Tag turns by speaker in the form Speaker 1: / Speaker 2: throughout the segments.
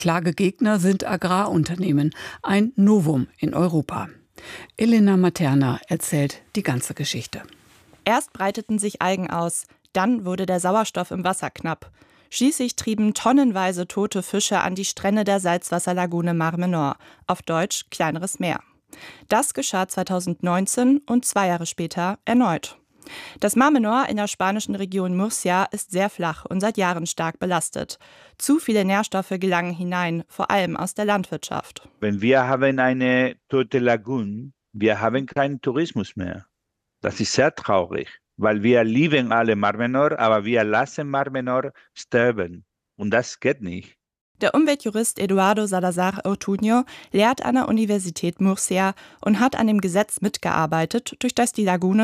Speaker 1: Klagegegner sind Agrarunternehmen, ein Novum in Europa. Elena Materna erzählt die ganze Geschichte.
Speaker 2: Erst breiteten sich Algen aus, dann wurde der Sauerstoff im Wasser knapp. Schließlich trieben tonnenweise tote Fische an die Strände der Salzwasserlagune Mar Menor, auf Deutsch Kleineres Meer. Das geschah 2019 und 2 Jahre später erneut. Das Mar Menor in der spanischen Region Murcia ist sehr flach und seit Jahren stark belastet. Zu viele Nährstoffe gelangen hinein, vor allem aus der Landwirtschaft.
Speaker 3: Wenn wir haben eine tote Lagune, wir haben keinen Tourismus mehr. Das ist sehr traurig, weil wir lieben alle Mar Menor, aber wir lassen Mar Menor sterben. Und das geht nicht.
Speaker 2: Der Umweltjurist Eduardo Salazar Ortuño lehrt an der Universität Murcia und hat an dem Gesetz mitgearbeitet, durch das die Lagune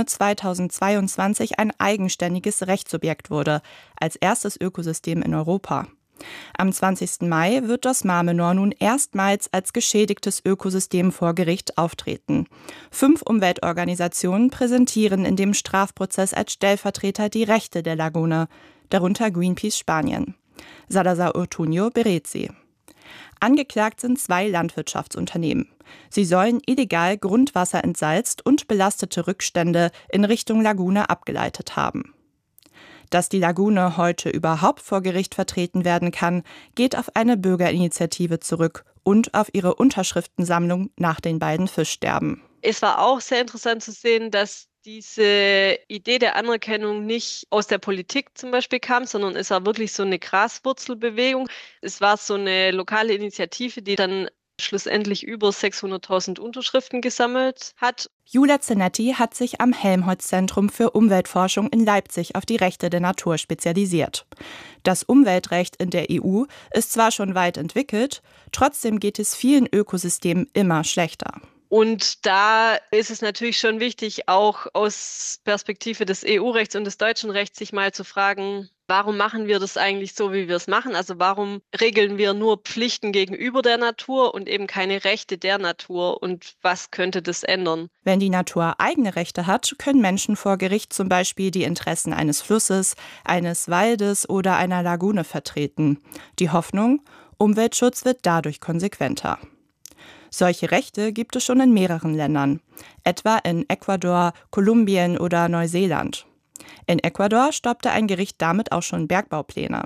Speaker 2: 2022 ein eigenständiges Rechtssubjekt wurde, als erstes Ökosystem in Europa. Am 20. Mai wird das Mar Menor nun erstmals als geschädigtes Ökosystem vor Gericht auftreten. 5 Umweltorganisationen präsentieren in dem Strafprozess als Stellvertreter die Rechte der Lagune, darunter Greenpeace Spanien. Salazar Ortuño berät sie. Angeklagt sind 2 Landwirtschaftsunternehmen. Sie sollen illegal Grundwasser entsalzt und belastete Rückstände in Richtung Lagune abgeleitet haben. Dass die Lagune heute überhaupt vor Gericht vertreten werden kann, geht auf eine Bürgerinitiative zurück und auf ihre Unterschriftensammlung nach den beiden Fischsterben.
Speaker 4: Es war auch sehr interessant zu sehen, dass diese Idee der Anerkennung nicht aus der Politik zum Beispiel kam, sondern es war wirklich so eine Graswurzelbewegung. Es war so eine lokale Initiative, die dann schlussendlich über 600.000 Unterschriften gesammelt hat.
Speaker 2: Julia Zenetti hat sich am Helmholtz-Zentrum für Umweltforschung in Leipzig auf die Rechte der Natur spezialisiert. Das Umweltrecht in der EU ist zwar schon weit entwickelt, trotzdem geht es vielen Ökosystemen immer schlechter.
Speaker 4: Und da ist es natürlich schon wichtig, auch aus Perspektive des EU-Rechts und des deutschen Rechts sich mal zu fragen, warum machen wir das eigentlich so, wie wir es machen? Also warum regeln wir nur Pflichten gegenüber der Natur und eben keine Rechte der Natur? Und was könnte das ändern?
Speaker 2: Wenn die Natur eigene Rechte hat, können Menschen vor Gericht zum Beispiel die Interessen eines Flusses, eines Waldes oder einer Lagune vertreten. Die Hoffnung, Umweltschutz wird dadurch konsequenter. Solche Rechte gibt es schon in mehreren Ländern, etwa in Ecuador, Kolumbien oder Neuseeland. In Ecuador stoppte ein Gericht damit auch schon Bergbaupläne.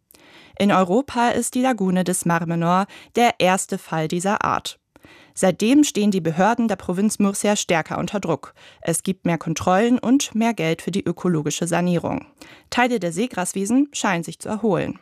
Speaker 2: In Europa ist die Lagune des Mar Menor der erste Fall dieser Art. Seitdem stehen die Behörden der Provinz Murcia stärker unter Druck. Es gibt mehr Kontrollen und mehr Geld für die ökologische Sanierung. Teile der Seegraswiesen scheinen sich zu erholen.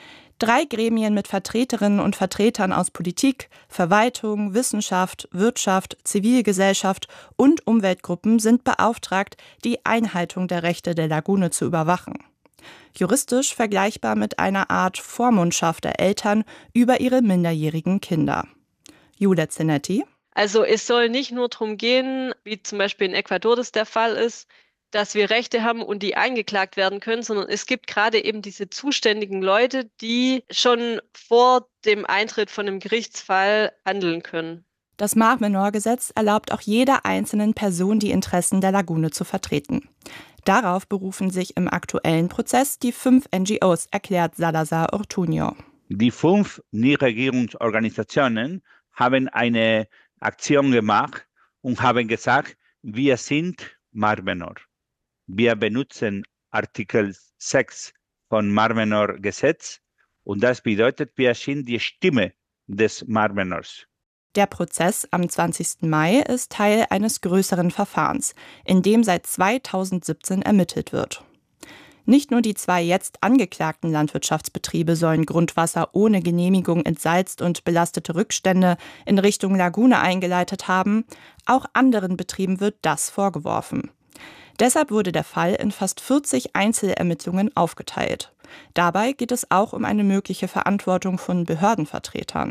Speaker 2: 3 Gremien mit Vertreterinnen und Vertretern aus Politik, Verwaltung, Wissenschaft, Wirtschaft, Zivilgesellschaft und Umweltgruppen sind beauftragt, die Einhaltung der Rechte der Lagune zu überwachen. Juristisch vergleichbar mit einer Art Vormundschaft der Eltern über ihre minderjährigen Kinder. Julia Zenetti.
Speaker 4: Also es soll nicht nur darum gehen, wie zum Beispiel in Ecuador das der Fall ist, dass wir Rechte haben und die eingeklagt werden können, sondern es gibt gerade eben diese zuständigen Leute, die schon vor dem Eintritt von einem Gerichtsfall handeln können.
Speaker 2: Das Mar Menor-Gesetz erlaubt auch jeder einzelnen Person, die Interessen der Lagune zu vertreten. Darauf berufen sich im aktuellen Prozess die 5 NGOs, erklärt Salazar Ortuño.
Speaker 3: Die 5 Nichtregierungsorganisationen haben eine Aktion gemacht und haben gesagt, wir sind Mar Menor. Wir benutzen Artikel 6 von Mar Menor Gesetz und das bedeutet, wir sind die Stimme des Mar Menors.
Speaker 2: Der Prozess am 20. Mai ist Teil eines größeren Verfahrens, in dem seit 2017 ermittelt wird. Nicht nur die 2 jetzt angeklagten Landwirtschaftsbetriebe sollen Grundwasser ohne Genehmigung entsalzt und belastete Rückstände in Richtung Lagune eingeleitet haben, auch anderen Betrieben wird das vorgeworfen. Deshalb wurde der Fall in fast 40 Einzelermittlungen aufgeteilt. Dabei geht es auch um eine mögliche Verantwortung von Behördenvertretern.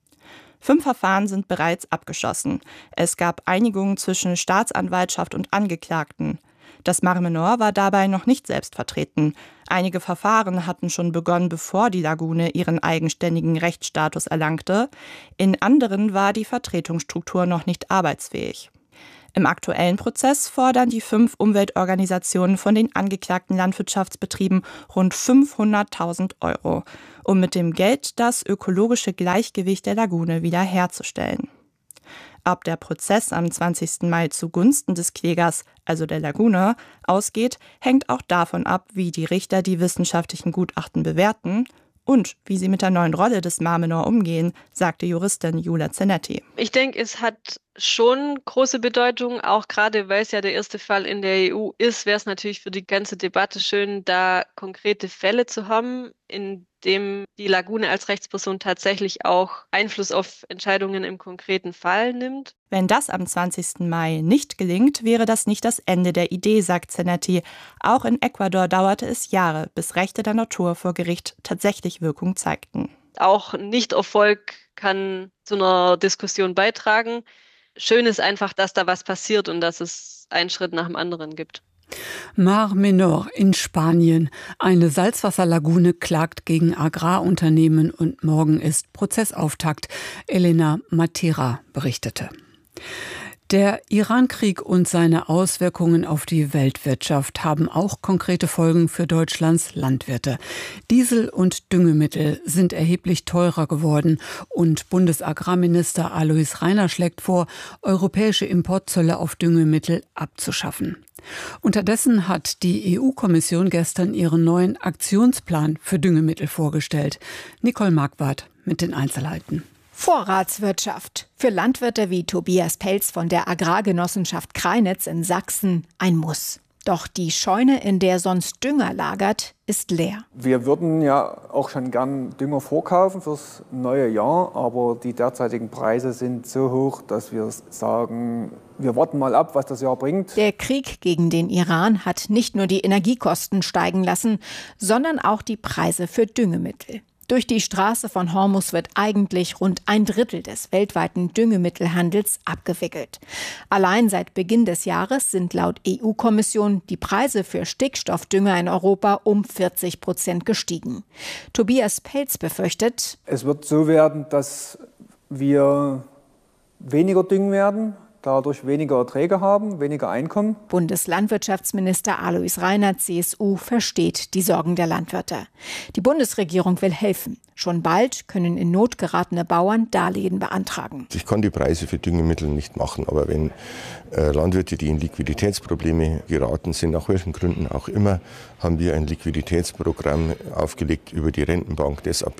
Speaker 2: 5 Verfahren sind bereits abgeschlossen. Es gab Einigungen zwischen Staatsanwaltschaft und Angeklagten. Das Mar Menor war dabei noch nicht selbst vertreten. Einige Verfahren hatten schon begonnen, bevor die Lagune ihren eigenständigen Rechtsstatus erlangte. In anderen war die Vertretungsstruktur noch nicht arbeitsfähig. Im aktuellen Prozess fordern die 5 Umweltorganisationen von den angeklagten Landwirtschaftsbetrieben rund 500.000 €, um mit dem Geld das ökologische Gleichgewicht der Lagune wiederherzustellen. Ob der Prozess am 20. Mai zugunsten des Klägers, also der Lagune, ausgeht, hängt auch davon ab, wie die Richter die wissenschaftlichen Gutachten bewerten und wie sie mit der neuen Rolle des Mar Menor umgehen, sagte Juristin Jula Zanetti.
Speaker 4: Ich denke, es hat schon große Bedeutung, auch gerade weil es ja der erste Fall in der EU ist, wäre es natürlich für die ganze Debatte schön, da konkrete Fälle zu haben, in dem die Lagune als Rechtsperson tatsächlich auch Einfluss auf Entscheidungen im konkreten Fall nimmt.
Speaker 2: Wenn das am 20. Mai nicht gelingt, wäre das nicht das Ende der Idee, sagt Zanetti. Auch in Ecuador dauerte es Jahre, bis Rechte der Natur vor Gericht tatsächlich Wirkung zeigten.
Speaker 4: Auch Nichterfolg kann zu einer Diskussion beitragen. Schön ist einfach, dass da was passiert und dass es einen Schritt nach dem anderen gibt.
Speaker 1: Mar Menor in Spanien. Eine Salzwasserlagune klagt gegen Agrarunternehmen und morgen ist Prozessauftakt. Elena Matera berichtete. Der Irankrieg und seine Auswirkungen auf die Weltwirtschaft haben auch konkrete Folgen für Deutschlands Landwirte. Diesel und Düngemittel sind erheblich teurer geworden und Bundesagrarminister Alois Rainer schlägt vor, europäische Importzölle auf Düngemittel abzuschaffen. Unterdessen hat die EU-Kommission gestern ihren neuen Aktionsplan für Düngemittel vorgestellt. Nicole Marquardt mit den Einzelheiten.
Speaker 5: Vorratswirtschaft. Für Landwirte wie Tobias Pelz von der Agrargenossenschaft Kreinitz in Sachsen ein Muss. Doch die Scheune, in der sonst Dünger lagert, ist leer.
Speaker 6: Wir würden ja auch schon gern Dünger vorkaufen fürs neue Jahr, aber die derzeitigen Preise sind so hoch, dass wir sagen, wir warten mal ab, was das Jahr bringt.
Speaker 5: Der Krieg gegen den Iran hat nicht nur die Energiekosten steigen lassen, sondern auch die Preise für Düngemittel. Durch die Straße von Hormuz wird eigentlich rund 1/3 des weltweiten Düngemittelhandels abgewickelt. Allein seit Beginn des Jahres sind laut EU-Kommission die Preise für Stickstoffdünger in Europa um 40% gestiegen. Tobias Pelz befürchtet,
Speaker 6: es wird so werden, dass wir weniger düngen werden, dadurch weniger Erträge haben, weniger Einkommen.
Speaker 5: Bundeslandwirtschaftsminister Alois Rainer, CSU, versteht die Sorgen der Landwirte. Die Bundesregierung will helfen. Schon bald können in Not geratene Bauern Darlehen beantragen.
Speaker 7: Ich kann die Preise für Düngemittel nicht machen, aber wenn Landwirte, die in Liquiditätsprobleme geraten sind, nach welchen Gründen auch immer, haben wir ein Liquiditätsprogramm aufgelegt über die Rentenbank, das ab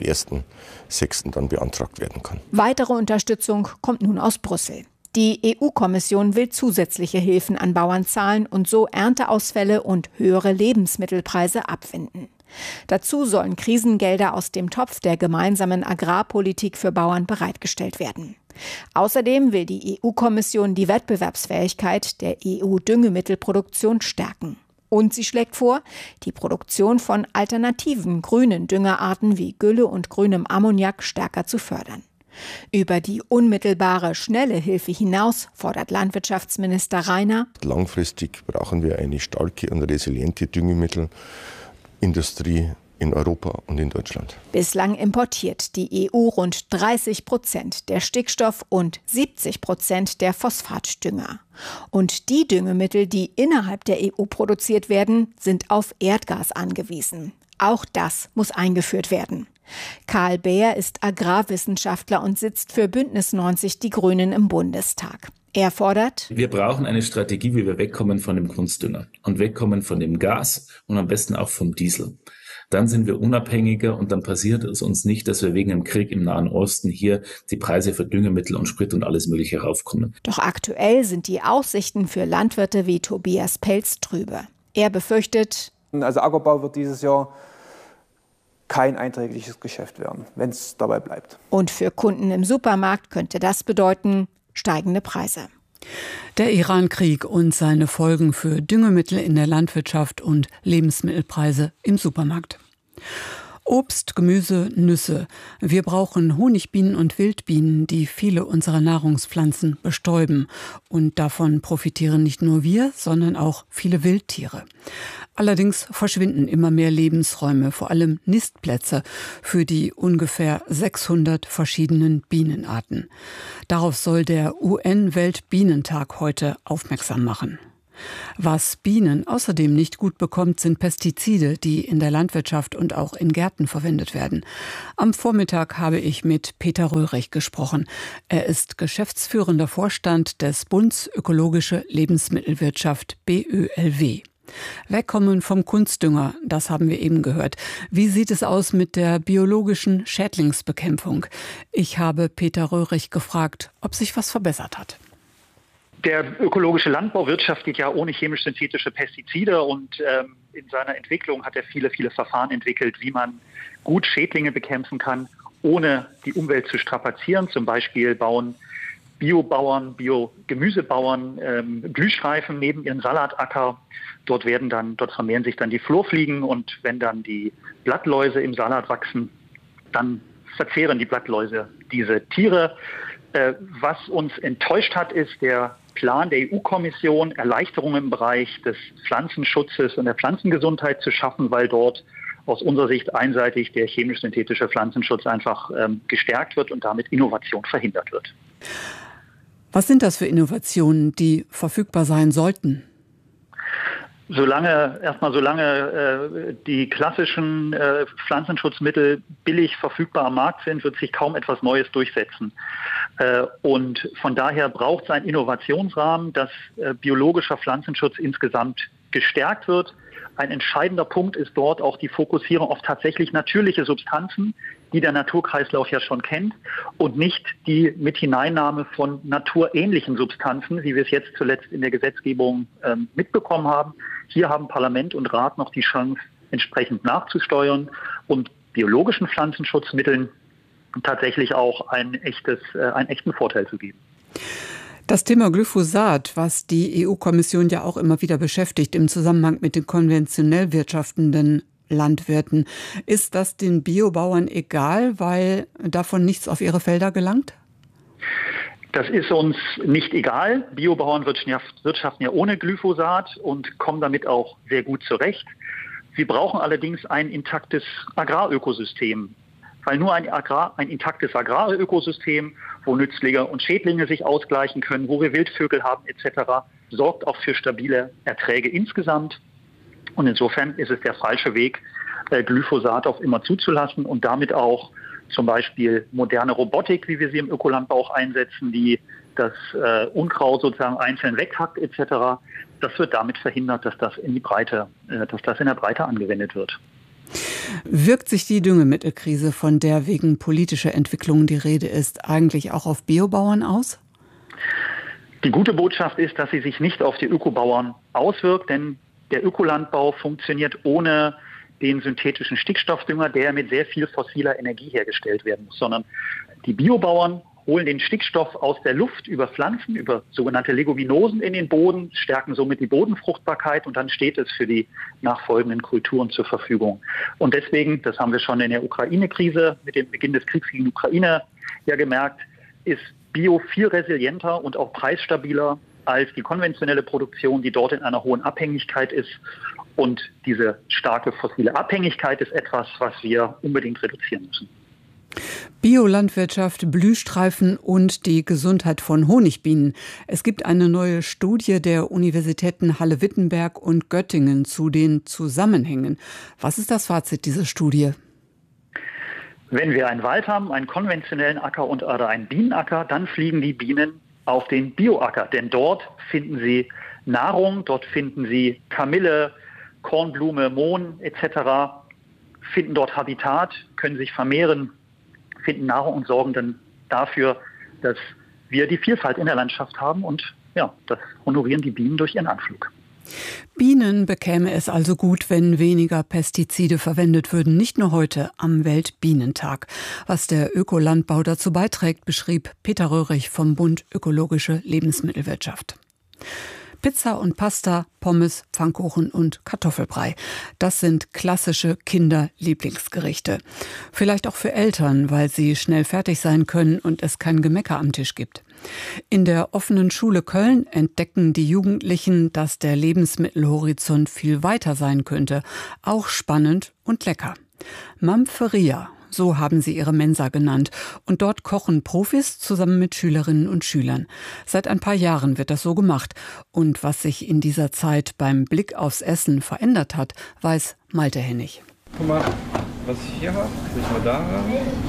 Speaker 7: 1.6. dann beantragt werden kann.
Speaker 5: Weitere Unterstützung kommt nun aus Brüssel. Die EU-Kommission will zusätzliche Hilfen an Bauern zahlen und so Ernteausfälle und höhere Lebensmittelpreise abwenden. Dazu sollen Krisengelder aus dem Topf der gemeinsamen Agrarpolitik für Bauern bereitgestellt werden. Außerdem will die EU-Kommission die Wettbewerbsfähigkeit der EU-Düngemittelproduktion stärken. Und sie schlägt vor, die Produktion von alternativen grünen Düngerarten wie Gülle und grünem Ammoniak stärker zu fördern. Über die unmittelbare, schnelle Hilfe hinaus fordert Landwirtschaftsminister Rainer:
Speaker 7: Langfristig brauchen wir eine starke und resiliente Düngemittelindustrie in Europa und in Deutschland.
Speaker 5: Bislang importiert die EU rund 30% der Stickstoff- und 70% der Phosphatdünger. Und die Düngemittel, die innerhalb der EU produziert werden, sind auf Erdgas angewiesen. Auch das muss eingeführt werden. Karl Beer ist Agrarwissenschaftler und sitzt für Bündnis 90 Die Grünen im Bundestag. Er fordert:
Speaker 8: Wir brauchen eine Strategie, wie wir wegkommen von dem Kunstdünger und wegkommen von dem Gas und am besten auch vom Diesel. Dann sind wir unabhängiger und dann passiert es uns nicht, dass wir wegen dem Krieg im Nahen Osten hier die Preise für Düngemittel und Sprit und alles Mögliche raufkommen.
Speaker 5: Doch aktuell sind die Aussichten für Landwirte wie Tobias Pelz trübe. Er befürchtet:
Speaker 6: Also Ackerbau wird dieses Jahr kein einträgliches Geschäft werden, wenn es dabei bleibt.
Speaker 5: Und für Kunden im Supermarkt könnte das bedeuten steigende Preise.
Speaker 1: Der Irankrieg und seine Folgen für Düngemittel in der Landwirtschaft und Lebensmittelpreise im Supermarkt. Obst, Gemüse, Nüsse. Wir brauchen Honigbienen und Wildbienen, die viele unserer Nahrungspflanzen bestäuben. Und davon profitieren nicht nur wir, sondern auch viele Wildtiere. Allerdings verschwinden immer mehr Lebensräume, vor allem Nistplätze, für die ungefähr 600 verschiedenen Bienenarten. Darauf soll der UN-Weltbienentag heute aufmerksam machen. Was Bienen außerdem nicht gut bekommt, sind Pestizide, die in der Landwirtschaft und auch in Gärten verwendet werden. Am Vormittag habe ich mit Peter Röhrig gesprochen. Er ist geschäftsführender Vorstand des Bunds Ökologische Lebensmittelwirtschaft BÖLW. Wegkommen vom Kunstdünger, das haben wir eben gehört. Wie sieht es aus mit der biologischen Schädlingsbekämpfung? Ich habe Peter Röhrig gefragt, ob sich was verbessert hat.
Speaker 9: Der ökologische Landbau wirtschaftet ja ohne chemisch-synthetische Pestizide und in seiner Entwicklung hat er viele Verfahren entwickelt, wie man gut Schädlinge bekämpfen kann, ohne die Umwelt zu strapazieren. Zum Beispiel bauen Biobauern, Biogemüsebauern Blühstreifen neben ihren Salatacker. Dort vermehren sich dann die Flurfliegen und wenn dann die Blattläuse im Salat wachsen, dann verzehren die Blattläuse diese Tiere. Was uns enttäuscht hat, ist der Plan der EU-Kommission, Erleichterungen im Bereich des Pflanzenschutzes und der Pflanzengesundheit zu schaffen, weil dort aus unserer Sicht einseitig der chemisch-synthetische Pflanzenschutz einfach gestärkt wird und damit Innovation verhindert wird.
Speaker 1: Was sind das für Innovationen, die verfügbar sein sollten?
Speaker 9: Solange die klassischen Pflanzenschutzmittel billig verfügbar am Markt sind, wird sich kaum etwas Neues durchsetzen. Und von daher braucht es einen Innovationsrahmen, dass biologischer Pflanzenschutz insgesamt gestärkt wird. Ein entscheidender Punkt ist dort auch die Fokussierung auf tatsächlich natürliche Substanzen, die der Naturkreislauf ja schon kennt, und nicht die Mithineinnahme von naturähnlichen Substanzen, wie wir es jetzt zuletzt in der Gesetzgebung mitbekommen haben. Hier haben Parlament und Rat noch die Chance, entsprechend nachzusteuern und biologischen Pflanzenschutzmitteln tatsächlich auch einen echten Vorteil zu geben.
Speaker 1: Das Thema Glyphosat, was die EU-Kommission ja auch immer wieder beschäftigt im Zusammenhang mit den konventionell wirtschaftenden Landwirten, ist das den Biobauern egal, weil davon nichts auf ihre Felder gelangt?
Speaker 9: Das ist uns nicht egal. Biobauern wirtschaften ja ohne Glyphosat und kommen damit auch sehr gut zurecht. Wir brauchen allerdings ein intaktes Agrarökosystem. Weil nur ein intaktes Agrarökosystem, wo Nützlinge und Schädlinge sich ausgleichen können, wo wir Wildvögel haben etc., sorgt auch für stabile Erträge insgesamt. Und insofern ist es der falsche Weg, Glyphosat auf immer zuzulassen und damit auch zum Beispiel moderne Robotik, wie wir sie im Ökolandbau auch einsetzen, die das Unkraut sozusagen einzeln weghackt etc. Das wird damit verhindert, dass das in der Breite angewendet wird.
Speaker 1: Wirkt sich die Düngemittelkrise, von der wegen politischer Entwicklungen die Rede ist, eigentlich auch auf Biobauern aus?
Speaker 9: Die gute Botschaft ist, dass sie sich nicht auf die Ökobauern auswirkt, denn der Ökolandbau funktioniert ohne den synthetischen Stickstoffdünger, der mit sehr viel fossiler Energie hergestellt werden muss, sondern die Biobauern holen den Stickstoff aus der Luft über Pflanzen, über sogenannte Leguminosen in den Boden, stärken somit die Bodenfruchtbarkeit und dann steht es für die nachfolgenden Kulturen zur Verfügung. Und deswegen, das haben wir schon in der Ukraine-Krise mit dem Beginn des Kriegs gegen Ukraine ja gemerkt, ist Bio viel resilienter und auch preisstabiler als die konventionelle Produktion, die dort in einer hohen Abhängigkeit ist. Und diese starke fossile Abhängigkeit ist etwas, was wir unbedingt reduzieren müssen.
Speaker 1: Biolandwirtschaft, Blühstreifen und die Gesundheit von Honigbienen. Es gibt eine neue Studie der Universitäten Halle-Wittenberg und Göttingen zu den Zusammenhängen. Was ist das Fazit dieser Studie?
Speaker 9: Wenn wir einen Wald haben, einen konventionellen Acker oder einen Bienenacker, dann fliegen die Bienen auf den Bioacker. Denn dort finden sie Nahrung, dort finden sie Kamille, Kornblume, Mohn etc., finden dort Habitat, können sich vermehren, finden Nahrung und sorgen dann dafür, dass wir die Vielfalt in der Landschaft haben und ja, das honorieren die Bienen durch ihren Anflug.
Speaker 1: Bienen bekäme es also gut, wenn weniger Pestizide verwendet würden, nicht nur heute am Weltbienentag. Was der Ökolandbau dazu beiträgt, beschrieb Peter Röhrig vom Bund Ökologische Lebensmittelwirtschaft. Pizza und Pasta, Pommes, Pfannkuchen und Kartoffelbrei. Das sind klassische Kinderlieblingsgerichte. Vielleicht auch für Eltern, weil sie schnell fertig sein können und es kein Gemecker am Tisch gibt. In der offenen Schule Köln entdecken die Jugendlichen, dass der Lebensmittelhorizont viel weiter sein könnte. Auch spannend und lecker. Mamferia, so haben sie ihre Mensa genannt. Und dort kochen Profis zusammen mit Schülerinnen und Schülern. Seit ein paar Jahren wird das so gemacht. Und was sich in dieser Zeit beim Blick aufs Essen verändert hat, weiß Malte Hennig.
Speaker 10: Guck mal, was ich hier habe, will ich mal da haben?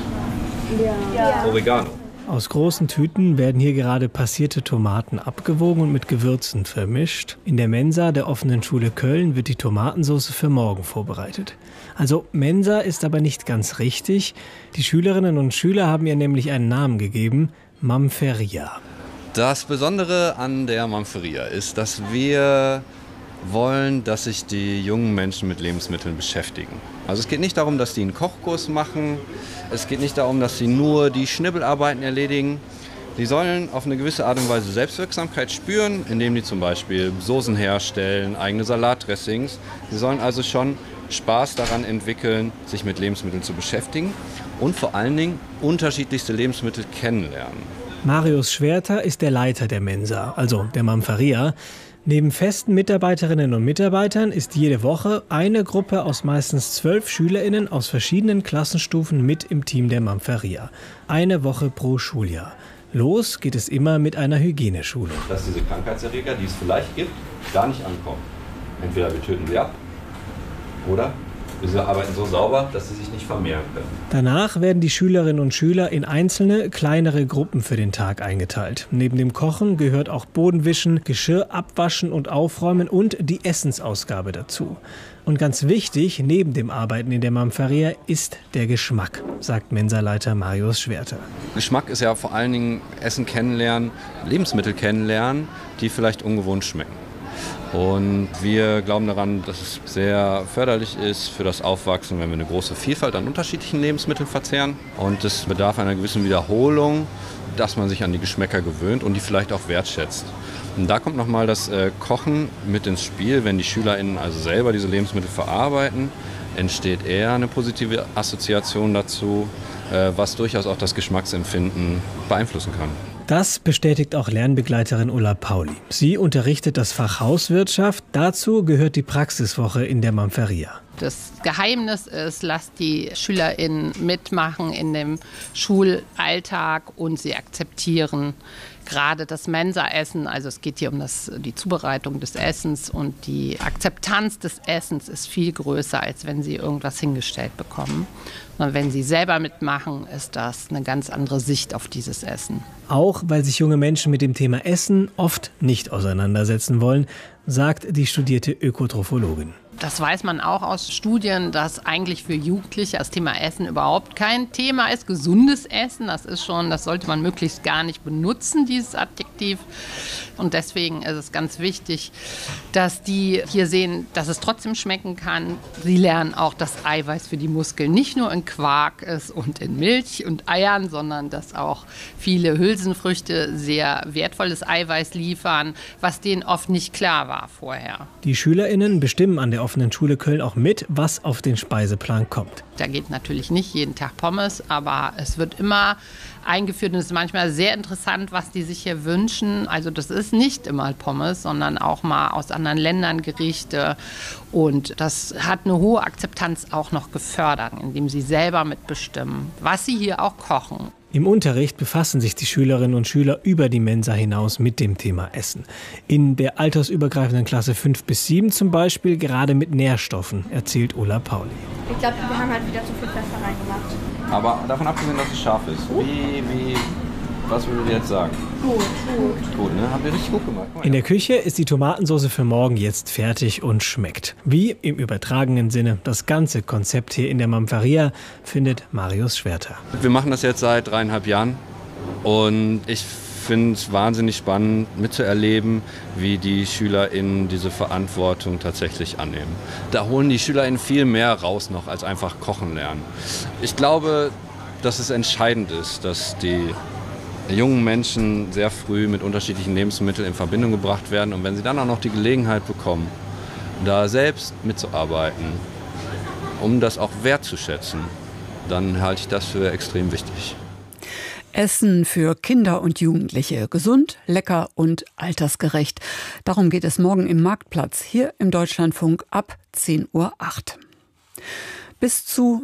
Speaker 10: Ja. Oregano.
Speaker 11: Aus großen Tüten werden hier gerade passierte Tomaten abgewogen und mit Gewürzen vermischt. In der Mensa der offenen Schule Köln wird die Tomatensauce für morgen vorbereitet. Also Mensa ist aber nicht ganz richtig. Die Schülerinnen und Schüler haben ihr nämlich einen Namen gegeben, Mamferia.
Speaker 12: Das Besondere an der Mamferia ist, dass wir wollen, dass sich die jungen Menschen mit Lebensmitteln beschäftigen. Also es geht nicht darum, dass die einen Kochkurs machen. Es geht nicht darum, dass sie nur die Schnibbelarbeiten erledigen. Die sollen auf eine gewisse Art und Weise Selbstwirksamkeit spüren, indem die zum Beispiel Soßen herstellen, eigene Salatdressings. Sie sollen also schon Spaß daran entwickeln, sich mit Lebensmitteln zu beschäftigen und vor allen Dingen unterschiedlichste Lebensmittel kennenlernen.
Speaker 11: Marius Schwerter ist der Leiter der Mensa, also der Mamferia. Neben festen Mitarbeiterinnen und Mitarbeitern ist jede Woche eine Gruppe aus meistens 12 SchülerInnen aus verschiedenen Klassenstufen mit im Team der Mamferia. Eine Woche pro Schuljahr. Los geht es immer mit einer Hygieneschulung.
Speaker 12: Dass diese Krankheitserreger, die es vielleicht gibt, gar nicht ankommen. Entweder wir töten sie ab oder wir arbeiten so sauber, dass sie sich nicht vermehren können.
Speaker 11: Danach werden die Schülerinnen und Schüler in einzelne, kleinere Gruppen für den Tag eingeteilt. Neben dem Kochen gehört auch Bodenwischen, Geschirr abwaschen und aufräumen und die Essensausgabe dazu. Und ganz wichtig, neben dem Arbeiten in der Mamferia ist der Geschmack, sagt Mensaleiter Marius Schwerter.
Speaker 12: Geschmack ist ja vor allen Dingen Essen kennenlernen, Lebensmittel kennenlernen, die vielleicht ungewohnt schmecken. Und wir glauben daran, dass es sehr förderlich ist für das Aufwachsen, wenn wir eine große Vielfalt an unterschiedlichen Lebensmitteln verzehren. Und es bedarf einer gewissen Wiederholung, dass man sich an die Geschmäcker gewöhnt und die vielleicht auch wertschätzt. Und da kommt nochmal das Kochen mit ins Spiel. Wenn die SchülerInnen also selber diese Lebensmittel verarbeiten, entsteht eher eine positive Assoziation dazu, was durchaus auch das Geschmacksempfinden beeinflussen kann.
Speaker 11: Das bestätigt auch Lernbegleiterin Ulla Pauli. Sie unterrichtet das Fach Hauswirtschaft. Dazu gehört die Praxiswoche in der Mamferia.
Speaker 13: Das Geheimnis ist, lasst die SchülerInnen mitmachen in dem Schulalltag und sie akzeptieren gerade das Mensaessen. Also es geht hier um die Zubereitung des Essens und die Akzeptanz des Essens ist viel größer, als wenn sie irgendwas hingestellt bekommen. Und wenn sie selber mitmachen, ist das eine ganz andere Sicht auf dieses Essen.
Speaker 11: Auch weil sich junge Menschen mit dem Thema Essen oft nicht auseinandersetzen wollen, sagt die studierte Ökotrophologin.
Speaker 13: Das weiß man auch aus Studien, dass eigentlich für Jugendliche das Thema Essen überhaupt kein Thema ist. Gesundes Essen, das sollte man möglichst gar nicht benutzen, dieses Adjektiv. Und deswegen ist es ganz wichtig, dass die hier sehen, dass es trotzdem schmecken kann. Sie lernen auch, dass Eiweiß für die Muskeln nicht nur in Quark ist und in Milch und Eiern, sondern dass auch viele Hülsenfrüchte sehr wertvolles Eiweiß liefern, was denen oft nicht klar war vorher.
Speaker 11: Die SchülerInnen bestimmen an der offenen Schule Köln auch mit, was auf den Speiseplan kommt.
Speaker 13: Da geht natürlich nicht jeden Tag Pommes, aber es wird immer eingeführt und es ist manchmal sehr interessant, was die sich hier wünschen. Also das ist nicht immer Pommes, sondern auch mal aus anderen Ländern Gerichte. Und das hat eine hohe Akzeptanz auch noch gefördert, indem sie selber mitbestimmen, was sie hier auch kochen.
Speaker 11: Im Unterricht befassen sich die Schülerinnen und Schüler über die Mensa hinaus mit dem Thema Essen. In der altersübergreifenden Klasse 5 bis 7 zum Beispiel gerade mit Nährstoffen, erzählt Ulla Pauli.
Speaker 14: Ich glaube, wir haben halt wieder zu viel Pfeffer reingemacht.
Speaker 12: Aber davon abgesehen, dass es scharf ist, was würdet ihr jetzt sagen? Gut, ne? Habt ihr richtig gut gemacht.
Speaker 11: In der Küche ist die Tomatensauce für morgen jetzt fertig und schmeckt. Wie im übertragenen Sinne das ganze Konzept hier in der Mamferia, findet Marius Schwerter.
Speaker 12: Wir machen das jetzt seit 3,5 Jahren und ich finde es wahnsinnig spannend mitzuerleben, wie die SchülerInnen diese Verantwortung tatsächlich annehmen. Da holen die SchülerInnen viel mehr raus noch als einfach kochen lernen. Ich glaube, dass es entscheidend ist, dass die jungen Menschen sehr früh mit unterschiedlichen Lebensmitteln in Verbindung gebracht werden. Und wenn sie dann auch noch die Gelegenheit bekommen, da selbst mitzuarbeiten, um das auch wertzuschätzen, dann halte ich das für extrem wichtig.
Speaker 1: Essen für Kinder und Jugendliche. Gesund, lecker und altersgerecht. Darum geht es morgen im Marktplatz, hier im Deutschlandfunk ab 10:08 Uhr. Bis zu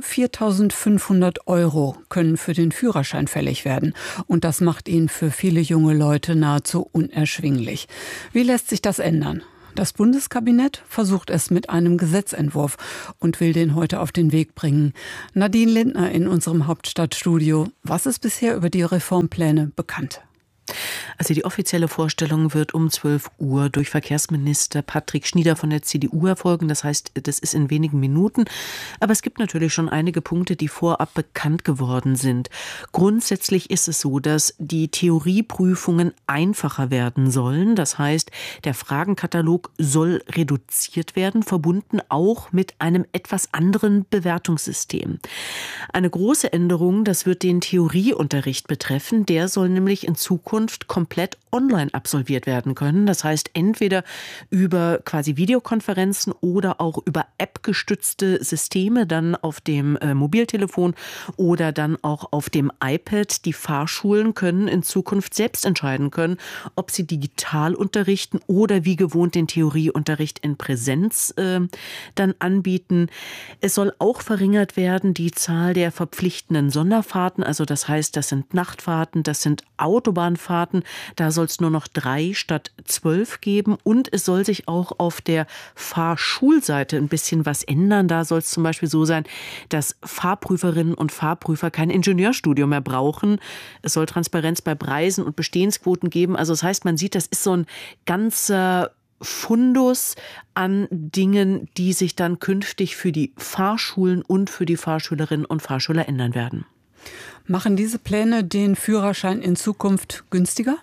Speaker 1: 4.500 € können für den Führerschein fällig werden. Und das macht ihn für viele junge Leute nahezu unerschwinglich. Wie lässt sich das ändern? Das Bundeskabinett versucht es mit einem Gesetzentwurf und will den heute auf den Weg bringen. Nadine Lindner in unserem Hauptstadtstudio. Was ist bisher über die Reformpläne bekannt?
Speaker 15: Also die offizielle Vorstellung wird um 12 Uhr durch Verkehrsminister Patrick Schnieder von der CDU erfolgen. Das heißt, das ist in wenigen Minuten. Aber es gibt natürlich schon einige Punkte, die vorab bekannt geworden sind. Grundsätzlich ist es so, dass die Theorieprüfungen einfacher werden sollen. Das heißt, der Fragenkatalog soll reduziert werden, verbunden auch mit einem etwas anderen Bewertungssystem. Eine große Änderung, das wird den Theorieunterricht betreffen. Der soll nämlich in Zukunft komplett online absolviert werden können. Das heißt, entweder über quasi Videokonferenzen oder auch über App-gestützte Systeme, dann auf dem Mobiltelefon oder dann auch auf dem iPad. Die Fahrschulen können in Zukunft selbst entscheiden können, ob sie digital unterrichten oder wie gewohnt den Theorieunterricht in Präsenz dann anbieten. Es soll auch verringert werden die Zahl der verpflichtenden Sonderfahrten. Also das heißt, das sind Nachtfahrten, das sind Autobahnfahrten. Da soll es nur noch 3 statt 12 geben. Und es soll sich auch auf der Fahrschulseite ein bisschen was ändern. Da soll es zum Beispiel so sein, dass Fahrprüferinnen und Fahrprüfer kein Ingenieurstudium mehr brauchen. Es soll Transparenz bei Preisen und Bestehensquoten geben. Also das heißt, man sieht, das ist so ein ganzer Fundus an Dingen, die sich dann künftig für die Fahrschulen und für die Fahrschülerinnen und Fahrschüler ändern werden.
Speaker 1: Machen diese Pläne den Führerschein in Zukunft günstiger?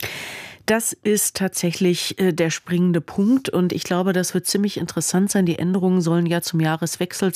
Speaker 15: Das ist tatsächlich der springende Punkt und ich glaube, das wird ziemlich interessant sein. Die Änderungen sollen ja zum Jahreswechsel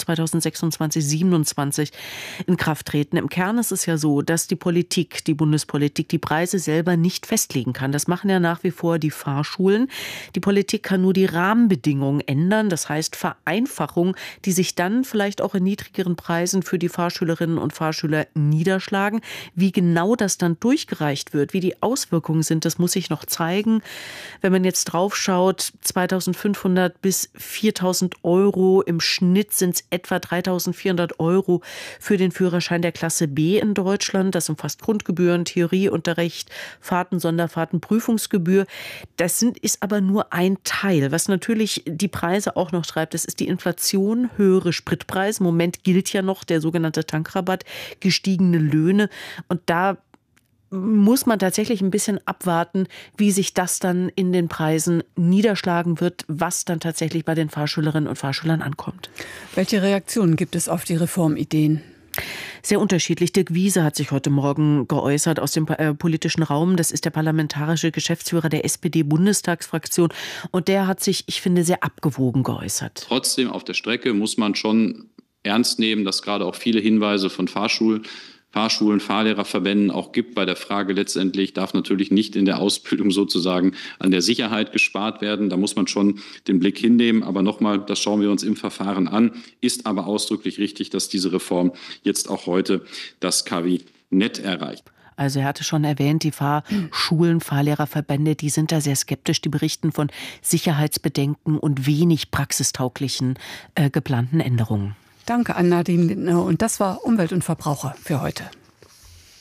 Speaker 15: 2026/27 in Kraft treten. Im Kern ist es ja so, dass die Politik, die Bundespolitik, die Preise selber nicht festlegen kann. Das machen ja nach wie vor die Fahrschulen. Die Politik kann nur die Rahmenbedingungen ändern, das heißt Vereinfachung, die sich dann vielleicht auch in niedrigeren Preisen für die Fahrschülerinnen und Fahrschüler niederschlagen. Wie genau das dann durchgereicht wird, wie die Auswirkungen sind, das muss sich noch zeigen. Wenn man jetzt drauf schaut, 2.500 bis 4.000 €, im Schnitt sind es etwa 3.400 € für den Führerschein der Klasse B in Deutschland. Das umfasst Grundgebühren, Theorieunterricht, Fahrten, Sonderfahrten, Prüfungsgebühr. Das ist aber nur ein Teil. Was natürlich die Preise auch noch treibt, das ist die Inflation, höhere Spritpreise. Im Moment gilt ja noch der sogenannte Tankrabatt, gestiegene Löhne. Und da muss man tatsächlich ein bisschen abwarten, wie sich das dann in den Preisen niederschlagen wird, was dann tatsächlich bei den Fahrschülerinnen und Fahrschülern ankommt.
Speaker 1: Welche Reaktionen gibt es auf die Reformideen?
Speaker 15: Sehr unterschiedlich. Dirk Wiese hat sich heute Morgen geäußert aus dem politischen Raum. Das ist der parlamentarische Geschäftsführer der SPD-Bundestagsfraktion. Und der hat sich, ich finde, sehr abgewogen geäußert.
Speaker 16: Trotzdem auf der Strecke muss man schon ernst nehmen, dass gerade auch viele Hinweise von Fahrschulen, Fahrlehrerverbänden auch gibt bei der Frage letztendlich, darf natürlich nicht in der Ausbildung sozusagen an der Sicherheit gespart werden. Da muss man schon den Blick hinnehmen. Aber nochmal, das schauen wir uns im Verfahren an. Ist aber ausdrücklich richtig, dass diese Reform jetzt auch heute das Kabinett erreicht.
Speaker 15: Also er hatte schon erwähnt, die Fahrschulen, Fahrlehrerverbände, die sind da sehr skeptisch. Die berichten von Sicherheitsbedenken und wenig praxistauglichen geplanten Änderungen.
Speaker 1: Danke an Nadine Lindner und das war Umwelt und Verbraucher für heute.